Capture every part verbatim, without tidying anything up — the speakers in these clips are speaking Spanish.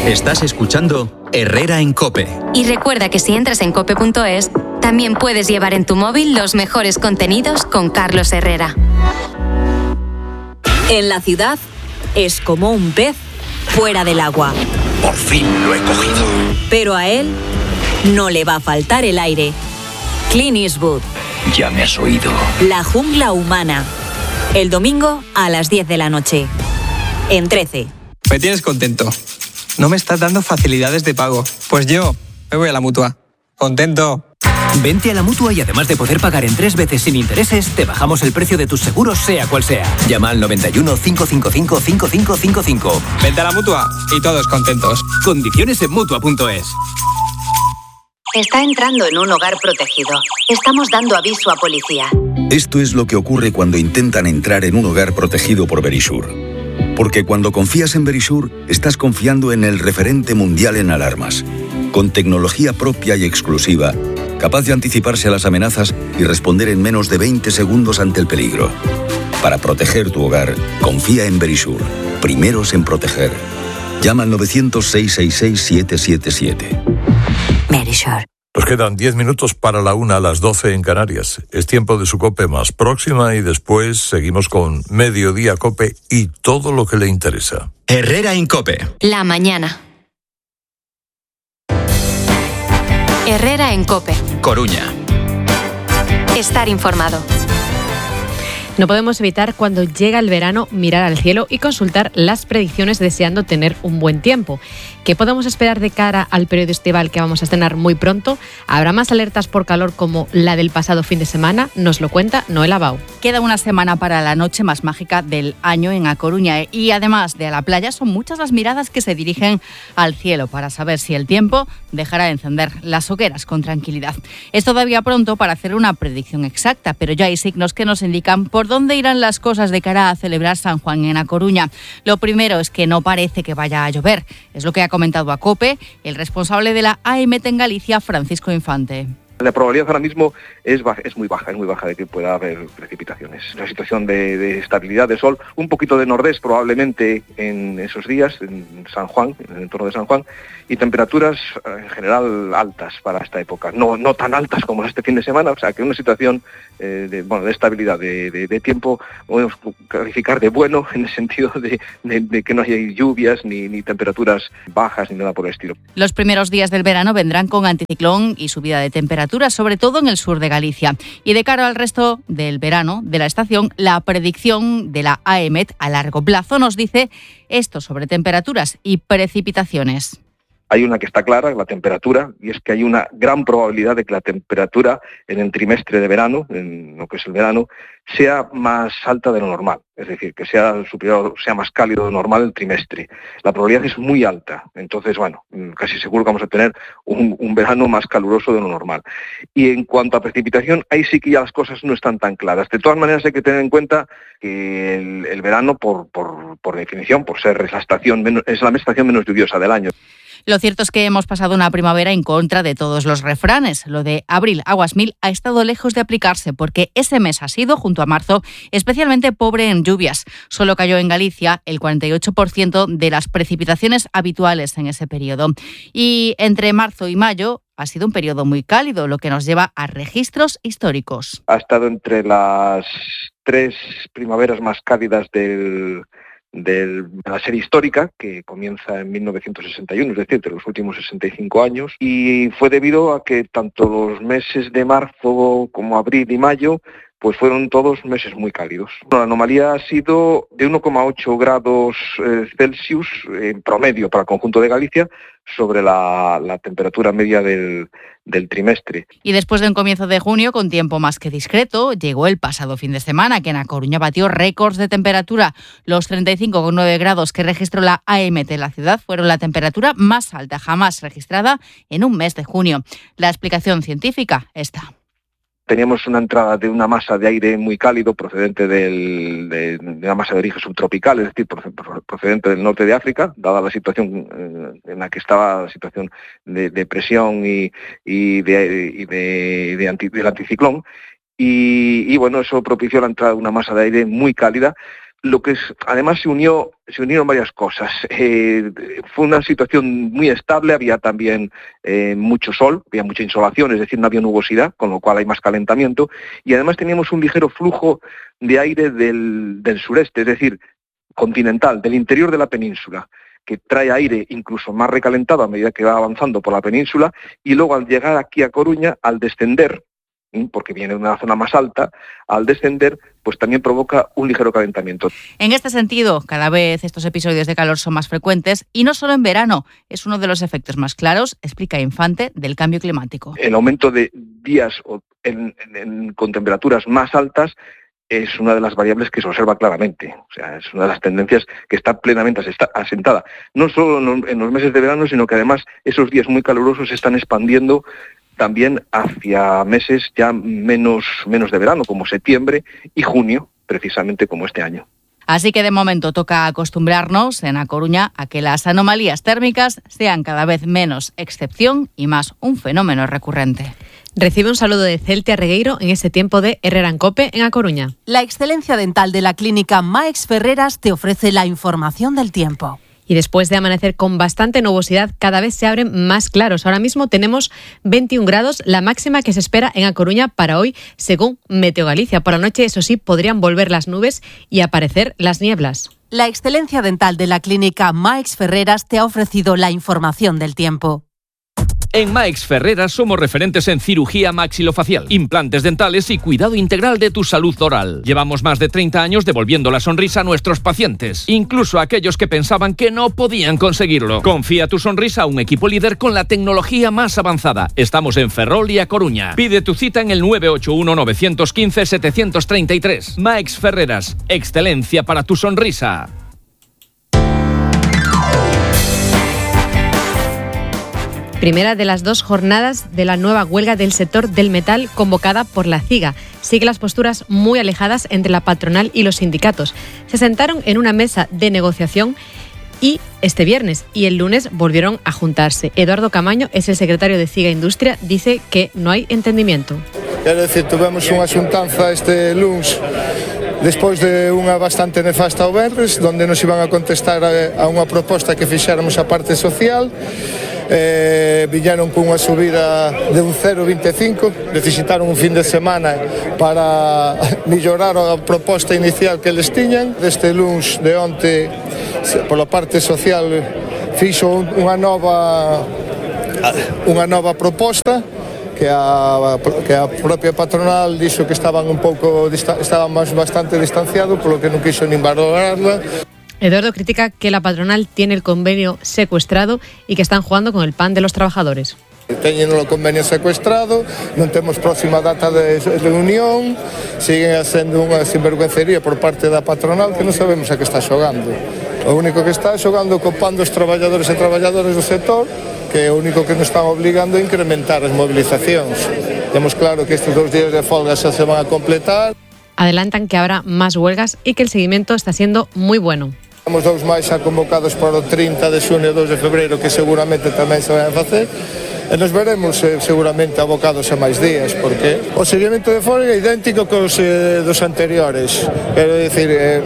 Estás escuchando Herrera en COPE. Y recuerda que si entras en cope punto es, también puedes llevar en tu móvil los mejores contenidos con Carlos Herrera. En la ciudad es como un pez fuera del agua. Por fin lo he cogido. Pero a él no le va a faltar el aire. Clint Eastwood. Ya me has oído. La jungla humana. El domingo a las diez de la noche. En trece. Me tienes contento. No me estás dando facilidades de pago. Pues yo me voy a la Mutua. Contento. Vente a la Mutua y además de poder pagar en tres veces sin intereses, te bajamos el precio de tus seguros sea cual sea. Llama al noventa y uno, cinco cinco cinco, cinco cinco cinco cinco. Vente a la Mutua y todos contentos. Condiciones en Mutua punto es. Está entrando en un hogar protegido. Estamos dando aviso a policía. Esto es lo que ocurre cuando intentan entrar en un hogar protegido por Verisure. Porque cuando confías en Verisure, estás confiando en el referente mundial en alarmas. Con tecnología propia y exclusiva, capaz de anticiparse a las amenazas y responder en menos de veinte segundos ante el peligro. Para proteger tu hogar, confía en Verisure. Primeros en proteger. Llama al novecientos, seiscientos sesenta y seis, siete siete siete. Verisure. Nos quedan diez minutos para la una a las doce en Canarias. Es tiempo de su COPE más próxima y después seguimos con Mediodía COPE y todo lo que le interesa. Herrera en COPE. La mañana. Herrera en COPE. Coruña. Estar informado. No podemos evitar cuando llega el verano mirar al cielo y consultar las predicciones deseando tener un buen tiempo. ¿Qué podemos esperar de cara al periodo estival que vamos a estrenar muy pronto? ¿Habrá más alertas por calor como la del pasado fin de semana? Nos lo cuenta Noel Abau. Queda una semana para la noche más mágica del año en A Coruña y además de a la playa son muchas las miradas que se dirigen al cielo para saber si el tiempo dejará de encender las hogueras con tranquilidad. Es todavía pronto para hacer una predicción exacta, pero ya hay signos que nos indican por dónde irán las cosas de cara a celebrar San Juan en A Coruña. Lo primero es que no parece que vaya a llover, es lo que ha comentado a COPE el responsable de la A E M E T en Galicia, Francisco Infante. La probabilidad ahora mismo es, baja, es muy baja, es muy baja de que pueda haber precipitaciones. Una situación de, de estabilidad de sol, un poquito de nordés probablemente en esos días, en San Juan, en el entorno de San Juan, y temperaturas en general altas para esta época. No, no tan altas como este fin de semana, o sea que una situación eh, de, bueno, de estabilidad, de, de, de tiempo, podemos calificar de bueno en el sentido de, de, de que no haya lluvias ni, ni temperaturas bajas ni nada por el estilo. Los primeros días del verano vendrán con anticiclón y subida de temperatura, sobre todo en el sur de Galicia. Y de cara al resto del verano de la estación, la predicción de la A E M E T a largo plazo nos dice esto sobre temperaturas y precipitaciones. Hay una que está clara, la temperatura, y es que hay una gran probabilidad de que la temperatura en el trimestre de verano, en lo que es el verano, sea más alta de lo normal, es decir, que sea superior, sea más cálido de lo normal el trimestre. La probabilidad es muy alta, entonces, bueno, casi seguro que vamos a tener un, un verano más caluroso de lo normal. Y en cuanto a precipitación, ahí sí que ya las cosas no están tan claras. De todas maneras hay que tener en cuenta que el, el verano, por, por, por definición, por ser la estación menos, es la estación menos lluviosa del año. Lo cierto es que hemos pasado una primavera en contra de todos los refranes. Lo de abril, aguas mil, ha estado lejos de aplicarse porque ese mes ha sido, junto a marzo, especialmente pobre en lluvias. Solo cayó en Galicia el cuarenta y ocho por ciento de las precipitaciones habituales en ese periodo. Y entre marzo y mayo ha sido un periodo muy cálido, lo que nos lleva a registros históricos. Ha estado entre las tres primaveras más cálidas del... de la serie histórica, que comienza en mil novecientos sesenta y uno, es decir, de los últimos sesenta y cinco años, y fue debido a que tanto los meses de marzo como abril y mayo pues fueron todos meses muy cálidos. La anomalía ha sido de uno coma ocho grados eh, Celsius en promedio para el conjunto de Galicia sobre la, la temperatura media del, del trimestre. Y después de un comienzo de junio con tiempo más que discreto, llegó el pasado fin de semana, que en A Coruña batió récords de temperatura. Los treinta y cinco coma nueve grados que registró la A E M E T en la ciudad fueron la temperatura más alta jamás registrada en un mes de junio. La explicación científica está. Teníamos una entrada de una masa de aire muy cálido procedente del, de, de una masa de origen subtropical, es decir, procedente del norte de África, dada la situación eh, en la que estaba la situación de, de presión y, y, de, y de, de anti, del anticiclón. Y, y bueno, eso propició la entrada de una masa de aire muy cálida, lo que es, además se unió, se unieron varias cosas. Eh, fue una situación muy estable, había también eh, mucho sol, había mucha insolación, es decir, no había nubosidad, con lo cual hay más calentamiento, y además teníamos un ligero flujo de aire del, del sureste, es decir, continental, del interior de la península, que trae aire incluso más recalentado a medida que va avanzando por la península, y luego al llegar aquí a Coruña, al descender, porque viene de una zona más alta, al descender, pues también provoca un ligero calentamiento. En este sentido, cada vez estos episodios de calor son más frecuentes, y no solo en verano, es uno de los efectos más claros, explica Infante, del cambio climático. El aumento de días en, en, con temperaturas más altas es una de las variables que se observa claramente. O sea, es una de las tendencias que está plenamente asentada. No solo en los meses de verano, sino que además esos días muy calurosos se están expandiendo también hacia meses ya menos, menos de verano, como septiembre y junio, precisamente como este año. Así que de momento toca acostumbrarnos en A Coruña a que las anomalías térmicas sean cada vez menos excepción y más un fenómeno recurrente. Recibe un saludo de Celtia Regueiro en este tiempo de Herrera en Cope en A Coruña. La excelencia dental de la clínica Maix Ferreras te ofrece la información del tiempo. Y después de amanecer con bastante nubosidad, cada vez se abren más claros. Ahora mismo tenemos veintiún grados, la máxima que se espera en A Coruña para hoy, según Meteo Galicia. Por la noche, eso sí, podrían volver las nubes y aparecer las nieblas. La excelencia dental de la clínica Maix Ferreras te ha ofrecido la información del tiempo. En Maix Ferreras somos referentes en cirugía maxilofacial, implantes dentales y cuidado integral de tu salud oral. Llevamos más de treinta años devolviendo la sonrisa a nuestros pacientes, incluso a aquellos que pensaban que no podían conseguirlo. Confía tu sonrisa a un equipo líder con la tecnología más avanzada. Estamos en Ferrol y A Coruña. Pide tu cita en el nueve ocho uno, nueve uno cinco, siete tres tres. Maix Ferreras, excelencia para tu sonrisa. Primera de las dos jornadas de la nueva huelga del sector del metal convocada por la CIGA. Sigue las posturas muy alejadas entre la patronal y los sindicatos. Se sentaron en una mesa de negociación y este viernes y el lunes volvieron a juntarse. Eduardo Camaño es el secretario de CIGA Industria, dice que no hay entendimiento. Quero decir, tuvemos unha xuntanza este luns despois de unha bastante nefasta o venres, onde nos iban a contestar a, a unha proposta que fixéramos a parte social. Eh, viñeron con unha subida de un cero coma veinticinco, necesitaron un fin de semana para mellorar a proposta inicial que eles tiñan. Deste luns de onte, pola parte social, fixo unha nova unha nova proposta que a, que a propia patronal dixo que estaban un pouco estaban máis bastante distanciados, polo que non quiso nin valorarla. Eduardo critica que la patronal tiene el convenio secuestrado y que están jugando con el pan de los trabajadores. Teñen o convenio secuestrado, non temos próxima data de reunión, siguen sendo unha sinvergüencería por parte da patronal que non sabemos a que está xogando. O único que está xogando co pan dos traballadores e traballadoras do sector, que é o único que nos están obligando a incrementar as movilizacións. Temos claro que estes dous días de folga xa se van a completar. Adelantan que habrá más huelgas y que el seguimiento está siendo muy bueno. Temos dous máis xa convocados para o trinta de xunio e dous de febreiro que seguramente tamén se van a facer. E nos veremos eh, seguramente abocados a máis días, porque o seguimento de folga é idéntico cos eh, dos anteriores. Quero dicir, eh,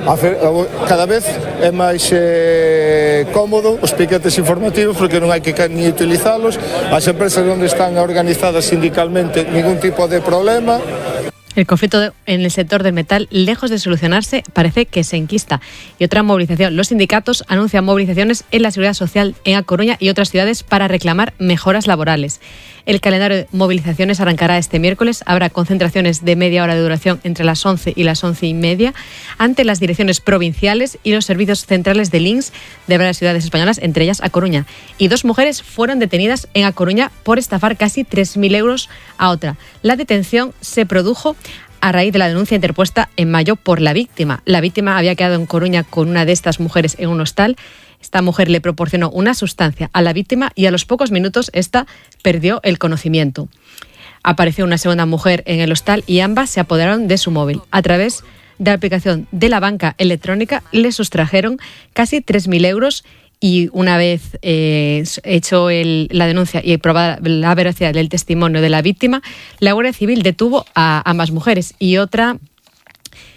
cada vez é máis eh, cómodo os piquetes informativos porque non hai que ni utilizalos. As empresas onde están organizadas sindicalmente ningún tipo de problema. El conflicto en el sector del metal, lejos de solucionarse, parece que se enquista. Y otra movilización. Los sindicatos anuncian movilizaciones en la Seguridad Social en A Coruña y otras ciudades para reclamar mejoras laborales. El calendario de movilizaciones arrancará este miércoles. Habrá concentraciones de media hora de duración entre las once y las once y media ante las direcciones provinciales y los servicios centrales del I N S S de varias ciudades españolas, entre ellas A Coruña. Y dos mujeres fueron detenidas en A Coruña por estafar casi tres mil euros a otra. La detención se produjo a raíz de la denuncia interpuesta en mayo por la víctima. La víctima había quedado en Coruña con una de estas mujeres en un hostal. Esta mujer le proporcionó una sustancia a la víctima y a los pocos minutos esta perdió el conocimiento. Apareció una segunda mujer en el hostal y ambas se apoderaron de su móvil. A través de la aplicación de la banca electrónica le sustrajeron casi tres mil euros y una vez eh, hecho el, la denuncia y probada la veracidad del testimonio de la víctima, la Guardia Civil detuvo a ambas mujeres y otra